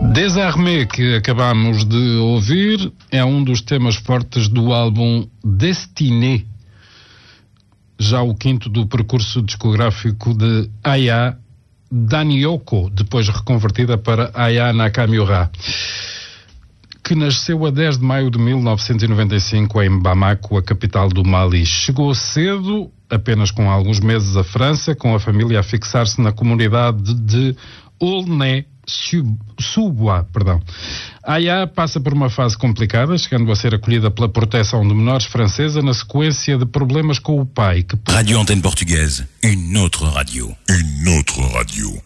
Désarmé, que acabamos de ouvir, é um dos temas fortes do álbum Destiné, já o quinto do percurso discográfico de Aya Danioko, depois reconvertida para Aya Nakamura, que nasceu a 10 de maio de 1995 em Bamako, a capital do Mali. Chegou cedo, apenas com alguns meses, à França, com a família a fixar-se na comunidade de Aulnay-sous-Bois. Aya passa por uma fase complicada, chegando a ser acolhida pela proteção de menores francesa na sequência de problemas com o pai. Radio Antenne Portugaise, une autre radio. Une autre radio.